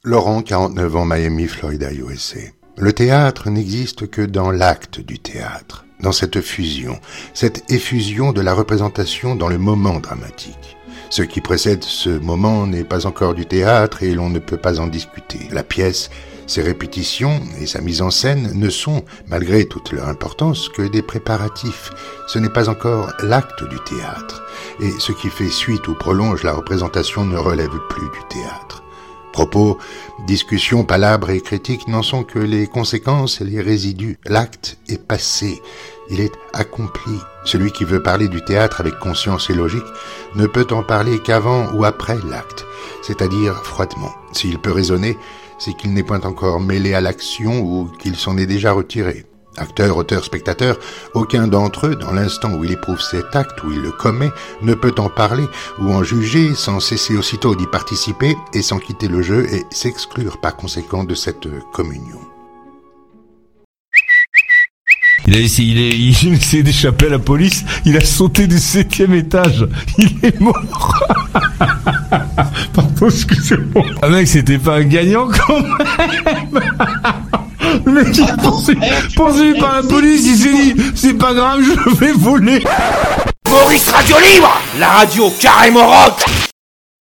Laurent, 49 ans, Miami, Florida, USA. Le théâtre n'existe que dans l'acte du théâtre, dans cette fusion, cette effusion de la représentation dans le moment dramatique. Ce qui précède ce moment n'est pas encore du théâtre et l'on ne peut pas en discuter. La pièce, ses répétitions et sa mise en scène ne sont, malgré toute leur importance, que des préparatifs. Ce n'est pas encore l'acte du théâtre. Et ce qui fait suite ou prolonge la représentation ne relève plus du théâtre. Propos, discussions, palabres et critiques n'en sont que les conséquences et les résidus. L'acte est passé, il est accompli. Celui qui veut parler du théâtre avec conscience et logique ne peut en parler qu'avant ou après l'acte, c'est-à-dire froidement. S'il peut raisonner, c'est qu'il n'est point encore mêlé à l'action ou qu'il s'en est déjà retiré. Acteur, auteur, spectateur, aucun d'entre eux, dans l'instant où il éprouve cet acte, où il le commet, ne peut en parler ou en juger sans cesser aussitôt d'y participer et sans quitter le jeu et s'exclure par conséquent de cette communion. Il a essayé d'échapper à la police, il a sauté du 7e étage, il est mort. Pardon, excusez-moi. Ah mec, c'était pas un gagnant quand même. Le mec, il a poursuivi par la police, il s'est dit, c'est pas grave, je vais voler. Maurice Radio Libre, la radio carrément rock.